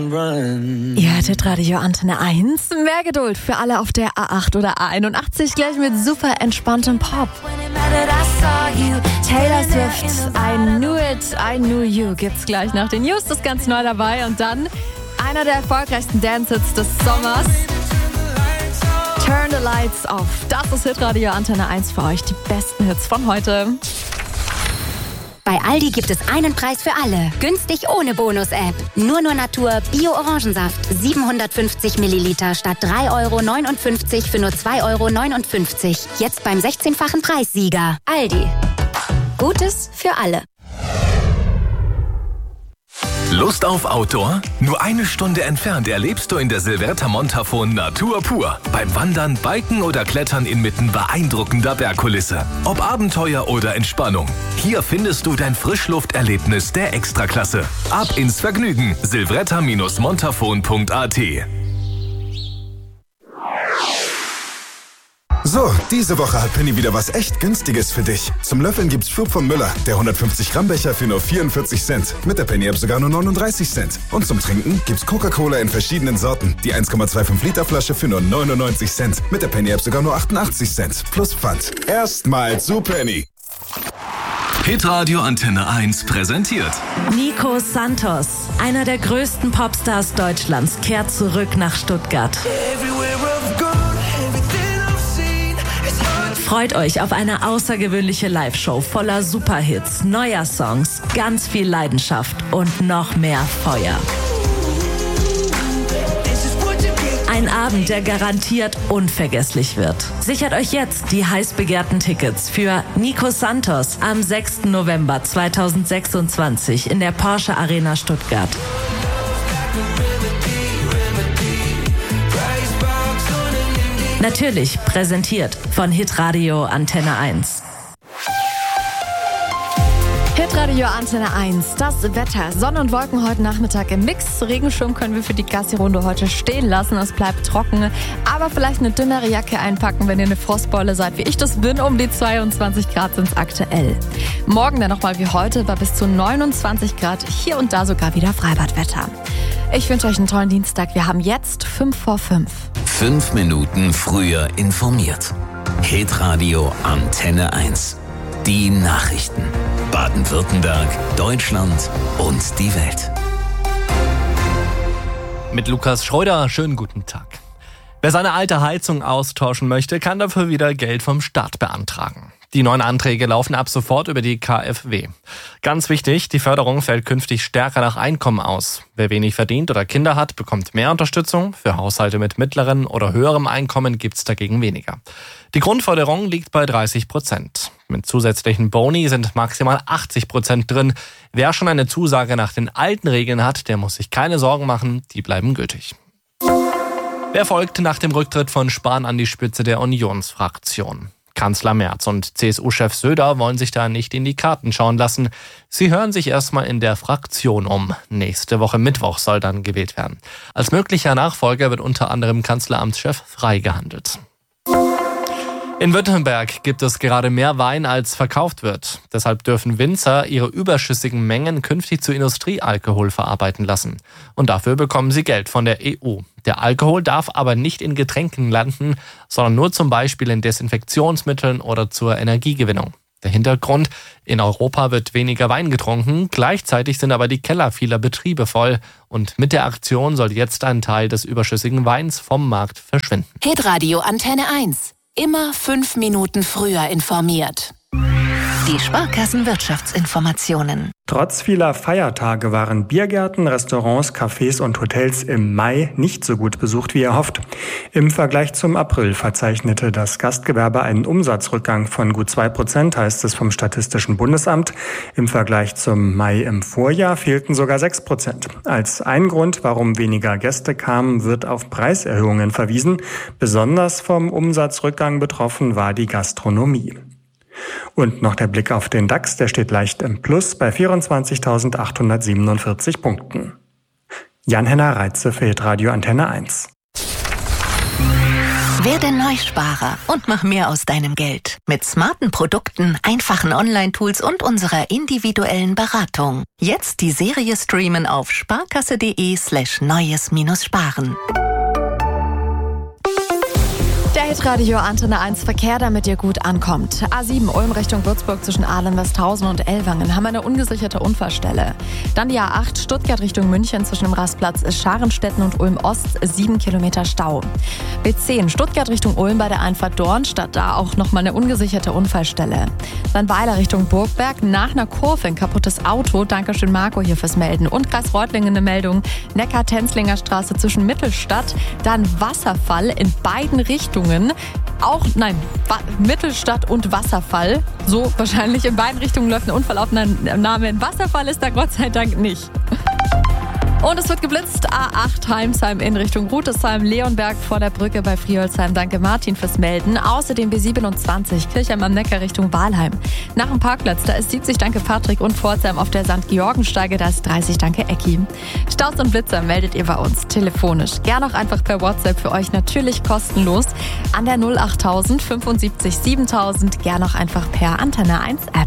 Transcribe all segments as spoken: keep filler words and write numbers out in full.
Ihr hörtet Radio Antenne eins. Mehr Geduld für alle auf der A acht oder A einundachtzig, gleich mit super entspanntem Pop. Taylor Swift, I Knew It, I Knew You gibt's gleich nach den News, das ganz neu dabei. Und dann einer der erfolgreichsten Dance-Hits des Sommers. Turn the Lights Off. Das ist Hitradio Antenne eins für euch, die besten Hits von heute. Bei Aldi gibt es einen Preis für alle. Günstig ohne Bonus-App. Nur nur Natur Bio-Orangensaft. siebenhundertfünfzig Milliliter statt drei Euro neunundfünfzig für nur zwei Euro neunundfünfzig. Jetzt beim sechzehnfachen Preissieger. Aldi. Gutes für alle. Lust auf Outdoor? Nur eine Stunde entfernt erlebst du in der Silverta Montafon Natur pur. Beim Wandern, Biken oder Klettern inmitten beeindruckender Bergkulisse. Ob Abenteuer oder Entspannung. Hier findest du dein Frischlufterlebnis der Extraklasse. Ab ins Vergnügen. silvretta Bindestrich montafon Punkt a t. So, diese Woche hat Penny wieder was echt Günstiges für dich. Zum Löffeln gibt's Schub von Müller, der hundertfünfzig Gramm Becher für nur vierundvierzig Cent. Mit der Penny-App sogar nur neununddreißig Cent. Und zum Trinken gibt's Coca-Cola in verschiedenen Sorten. Die eins Komma fünfundzwanzig Liter Flasche für nur neunundneunzig Cent. Mit der Penny-App sogar nur achtundachtzig Cent. Plus Pfand. Erstmal zu Penny. Hitradio Antenne eins präsentiert Nico Santos, einer der größten Popstars Deutschlands, kehrt zurück nach Stuttgart. Freut euch auf eine außergewöhnliche Live-Show voller Superhits, neuer Songs, ganz viel Leidenschaft und noch mehr Feuer. Ein Abend, der garantiert unvergesslich wird. Sichert euch jetzt die heiß begehrten Tickets für Nico Santos am sechsten November zweitausendsechsundzwanzig in der Porsche Arena Stuttgart. Natürlich präsentiert von Hitradio Antenne eins. Hitradio Antenne eins, das Wetter. Sonne und Wolken heute Nachmittag im Mix. Regenschirm können wir für die Gassi-Runde heute stehen lassen. Es bleibt trocken. Aber vielleicht eine dünnere Jacke einpacken, wenn ihr eine Frostbeule seid, wie ich das bin. Um die zweiundzwanzig Grad sind es aktuell. Morgen dann nochmal wie heute bei bis zu neunundzwanzig Grad. Hier und da sogar wieder Freibadwetter. Ich wünsche euch einen tollen Dienstag. Wir haben jetzt fünf vor fünf. Fünf Minuten früher informiert. Hitradio Antenne eins. Die Nachrichten. Baden-Württemberg, Deutschland und die Welt. Mit Lukas Schreuder, schönen guten Tag. Wer seine alte Heizung austauschen möchte, kann dafür wieder Geld vom Staat beantragen. Die neuen Anträge laufen ab sofort über die K f W. Ganz wichtig, die Förderung fällt künftig stärker nach Einkommen aus. Wer wenig verdient oder Kinder hat, bekommt mehr Unterstützung. Für Haushalte mit mittlerem oder höherem Einkommen gibt's dagegen weniger. Die Grundförderung liegt bei dreißig Prozent. Mit zusätzlichen Boni sind maximal achtzig Prozent drin. Wer schon eine Zusage nach den alten Regeln hat, der muss sich keine Sorgen machen, die bleiben gültig. Wer folgt nach dem Rücktritt von Spahn an die Spitze der Unionsfraktion? Kanzler Merz und C S U-Chef Söder wollen sich da nicht in die Karten schauen lassen. Sie hören sich erstmal in der Fraktion um. Nächste Woche Mittwoch soll dann gewählt werden. Als möglicher Nachfolger wird unter anderem Kanzleramtschef Frey gehandelt. In Württemberg gibt es gerade mehr Wein, als verkauft wird. Deshalb dürfen Winzer ihre überschüssigen Mengen künftig zu Industriealkohol verarbeiten lassen. Und dafür bekommen sie Geld von der E U. Der Alkohol darf aber nicht in Getränken landen, sondern nur zum Beispiel in Desinfektionsmitteln oder zur Energiegewinnung. Der Hintergrund: In Europa wird weniger Wein getrunken, gleichzeitig sind aber die Keller vieler Betriebe voll. Und mit der Aktion soll jetzt ein Teil des überschüssigen Weins vom Markt verschwinden. Hitradio Antenne eins. Immer fünf Minuten früher informiert. Die Sparkassen-Wirtschaftsinformationen. Trotz vieler Feiertage waren Biergärten, Restaurants, Cafés und Hotels im Mai nicht so gut besucht wie erhofft. Im Vergleich zum April verzeichnete das Gastgewerbe einen Umsatzrückgang von gut zwei Prozent, heißt es vom Statistischen Bundesamt. Im Vergleich zum Mai im Vorjahr fehlten sogar sechs Prozent. Als ein Grund, warum weniger Gäste kamen, wird auf Preiserhöhungen verwiesen. Besonders vom Umsatzrückgang betroffen war die Gastronomie. Und noch der Blick auf den DAX, der steht leicht im Plus bei vierundzwanzigtausendachthundertsiebenundvierzig Punkten. Jan-Henner Reitze für Hitradio Antenne eins. Werde Neusparer und mach mehr aus deinem Geld. Mit smarten Produkten, einfachen Online-Tools und unserer individuellen Beratung. Jetzt die Serie streamen auf sparkasse.de slash neues minus sparen. Der Hitradio Antenne eins Verkehr, damit ihr gut ankommt. A sieben Ulm Richtung Würzburg zwischen Aalen-Westhausen und Ellwangen haben eine ungesicherte Unfallstelle. Dann die A acht Stuttgart Richtung München zwischen dem Rastplatz Scharenstetten und Ulm Ost sieben Kilometer Stau. B zehn Stuttgart Richtung Ulm bei der Einfahrt Dornstadt, da auch nochmal eine ungesicherte Unfallstelle. Dann Weiler Richtung Burgberg nach einer Kurve ein kaputtes Auto. Dankeschön Marco hier fürs Melden. Und Kreis Reutlingen eine Meldung. Neckar-Tenzlinger Straße zwischen Mittelstadt. Dann Wasserfall in beiden Richtungen. Auch, nein, Wa- Mittelstadt und Wasserfall. So wahrscheinlich in beiden Richtungen läuft ein Unfallaufnahme. In Wasserfall ist da Gott sei Dank nicht. Und es wird geblitzt. A acht Heimsheim in Richtung Rutesheim, Leonberg vor der Brücke bei Friolsheim. Danke Martin fürs Melden. Außerdem B siebenundzwanzig Kirchheim am Neckar Richtung Walheim. Nach dem Parkplatz, da ist siebzig, danke Patrick. Und Pforzheim auf der Sankt Georgensteige, da ist dreißig, danke Ecki. Staus und Blitzer meldet ihr bei uns telefonisch. Gern auch einfach per WhatsApp, für euch natürlich kostenlos. An der null achttausend fünfundsiebzig siebentausend. Gern auch einfach per Antenne eins App.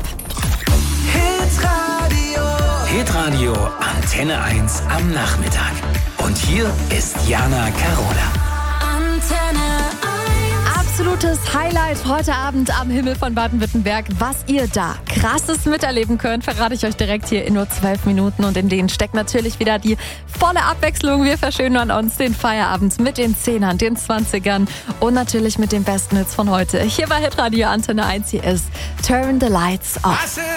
Hitradio Antenne eins am Nachmittag. Und hier ist Jana Carola. Antenne eins. Absolutes Highlight heute Abend am Himmel von Baden-Württemberg. Was ihr da krasses miterleben könnt, verrate ich euch direkt hier in nur zwölf Minuten. Und in denen steckt natürlich wieder die volle Abwechslung. Wir verschönern uns den Feierabend mit den Zehnern, den Zwanzigern und natürlich mit den besten Hits von heute. Hier bei Hitradio Antenne eins. Hier ist Turn the Lights Off.